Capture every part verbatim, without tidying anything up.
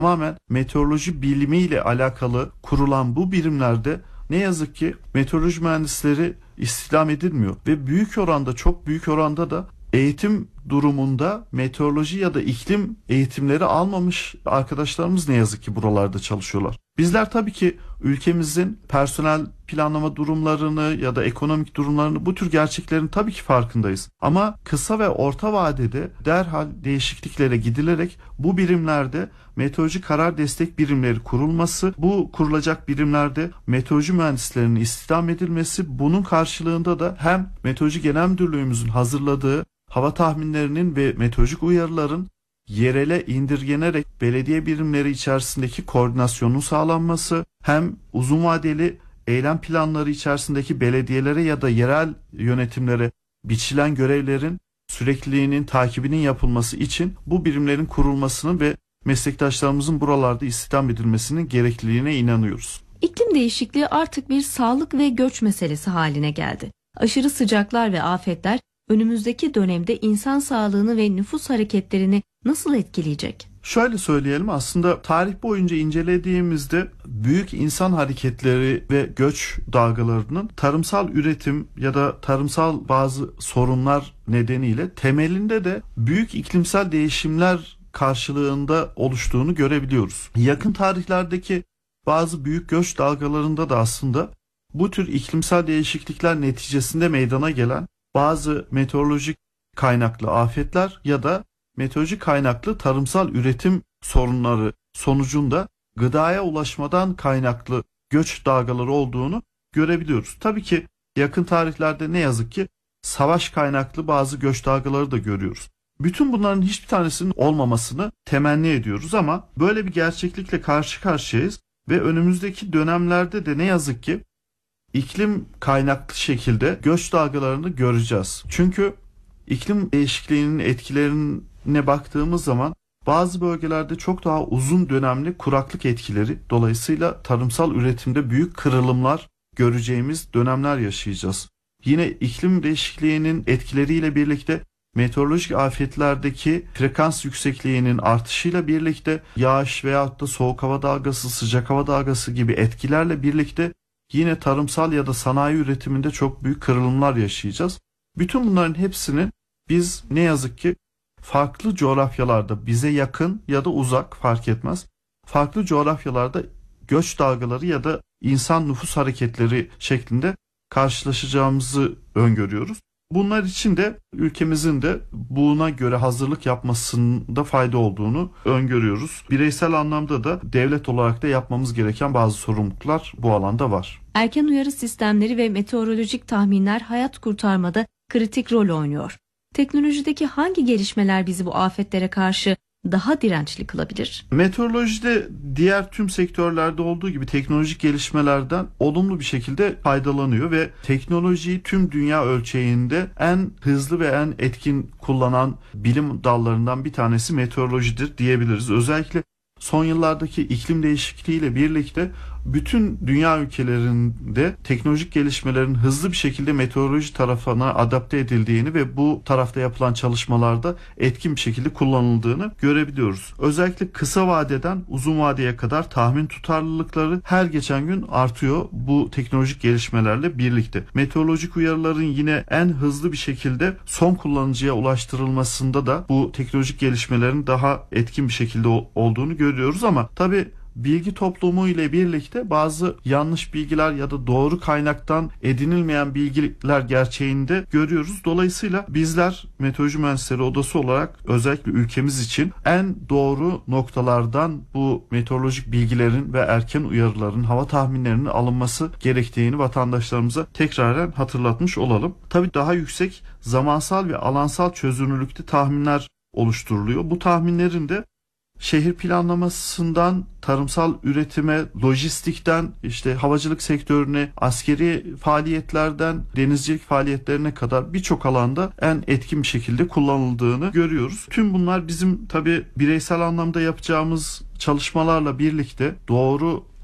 tamamen meteoroloji bilimiyle alakalı kurulan bu birimlerde ne yazık ki meteoroloji mühendisleri istihdam edilmiyor ve büyük oranda, çok büyük oranda da eğitim durumunda meteoroloji ya da iklim eğitimleri almamış arkadaşlarımız ne yazık ki buralarda çalışıyorlar. Bizler tabii ki ülkemizin personel planlama durumlarını ya da ekonomik durumlarını, bu tür gerçeklerin tabii ki farkındayız. Ama kısa ve orta vadede derhal değişikliklere gidilerek bu birimlerde meteoroloji karar destek birimleri kurulması, bu kurulacak birimlerde meteoroloji mühendislerinin istihdam edilmesi, bunun karşılığında da hem Meteoroloji Genel Müdürlüğümüzün hazırladığı hava tahminlerinin ve meteorolojik uyarıların yerele indirgenerek belediye birimleri içerisindeki koordinasyonun sağlanması, hem uzun vadeli eylem planları içerisindeki belediyelere ya da yerel yönetimlere biçilen görevlerin sürekliliğinin takibinin yapılması için bu birimlerin kurulmasının ve meslektaşlarımızın buralarda istihdam edilmesinin gerekliliğine inanıyoruz. İklim değişikliği artık bir sağlık ve göç meselesi haline geldi. Aşırı sıcaklar ve afetler önümüzdeki dönemde insan sağlığını ve nüfus hareketlerini nasıl etkileyecek? Şöyle söyleyelim, aslında tarih boyunca incelediğimizde büyük insan hareketleri ve göç dalgalarının tarımsal üretim ya da tarımsal bazı sorunlar nedeniyle temelinde de büyük iklimsel değişimler karşılığında oluştuğunu görebiliyoruz. Yakın tarihlerdeki bazı büyük göç dalgalarında da aslında bu tür iklimsel değişiklikler neticesinde meydana gelen bazı meteorolojik kaynaklı afetler ya da meteorolojik kaynaklı tarımsal üretim sorunları sonucunda gıdaya ulaşmadan kaynaklı göç dalgaları olduğunu görebiliyoruz. Tabii ki yakın tarihlerde ne yazık ki savaş kaynaklı bazı göç dalgaları da görüyoruz. Bütün bunların hiçbir tanesinin olmamasını temenni ediyoruz ama böyle bir gerçeklikle karşı karşıyayız ve önümüzdeki dönemlerde de ne yazık ki iklim kaynaklı şekilde göç dalgalarını göreceğiz. Çünkü iklim değişikliğinin etkilerine baktığımız zaman bazı bölgelerde çok daha uzun dönemli kuraklık etkileri, dolayısıyla tarımsal üretimde büyük kırılımlar göreceğimiz dönemler yaşayacağız. Yine iklim değişikliğinin etkileriyle birlikte meteorolojik afetlerdeki frekans yüksekliğinin artışıyla birlikte yağış veyahut da soğuk hava dalgası, sıcak hava dalgası gibi etkilerle birlikte yine tarımsal ya da sanayi üretiminde çok büyük kırılımlar yaşayacağız. Bütün bunların hepsini biz ne yazık ki farklı coğrafyalarda, bize yakın ya da uzak fark etmez, farklı coğrafyalarda göç dalgaları ya da insan nüfus hareketleri şeklinde karşılaşacağımızı öngörüyoruz. Bunlar için de ülkemizin de buna göre hazırlık yapmasında fayda olduğunu öngörüyoruz. Bireysel anlamda da devlet olarak da yapmamız gereken bazı sorumluluklar bu alanda var. Erken uyarı sistemleri ve meteorolojik tahminler hayat kurtarmada kritik rol oynuyor. Teknolojideki hangi gelişmeler bizi bu afetlere karşı daha dirençli kılabilir? Meteorolojide diğer tüm sektörlerde olduğu gibi teknolojik gelişmelerden olumlu bir şekilde faydalanıyor ve teknolojiyi tüm dünya ölçeğinde en hızlı ve en etkin kullanan bilim dallarından bir tanesi meteorolojidir diyebiliriz. Özellikle son yıllardaki iklim değişikliğiyle birlikte bütün dünya ülkelerinde teknolojik gelişmelerin hızlı bir şekilde meteoroloji tarafına adapte edildiğini ve bu tarafta yapılan çalışmalarda etkin bir şekilde kullanıldığını görebiliyoruz. Özellikle kısa vadeden uzun vadeye kadar tahmin tutarlılıkları her geçen gün artıyor bu teknolojik gelişmelerle birlikte. Meteorolojik uyarıların yine en hızlı bir şekilde son kullanıcıya ulaştırılmasında da bu teknolojik gelişmelerin daha etkin bir şekilde olduğunu görüyoruz ama tabii bilgi toplumu ile birlikte bazı yanlış bilgiler ya da doğru kaynaktan edinilmeyen bilgiler gerçeğinde görüyoruz. Dolayısıyla bizler Meteoroloji Mühendisleri Odası olarak özellikle ülkemiz için en doğru noktalardan bu meteorolojik bilgilerin ve erken uyarıların, hava tahminlerinin alınması gerektiğini vatandaşlarımıza tekraren hatırlatmış olalım. Tabii daha yüksek zamansal ve alansal çözünürlükte tahminler oluşturuluyor. Bu tahminlerin de şehir planlamasından tarımsal üretime, lojistikten, işte havacılık sektörüne, askeri faaliyetlerden denizcilik faaliyetlerine kadar birçok alanda en etkin bir şekilde kullanıldığını görüyoruz. Tüm bunlar bizim tabii bireysel anlamda yapacağımız çalışmalarla birlikte doğru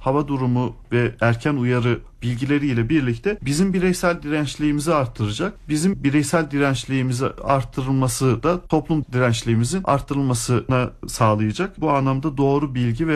hava durumu ve erken uyarı bilgileriyle birlikte bizim bireysel dirençliğimizi arttıracak. Bizim bireysel dirençliğimizi arttırılması da toplum dirençliğimizin arttırılmasına sağlayacak. Bu anlamda doğru bilgi ve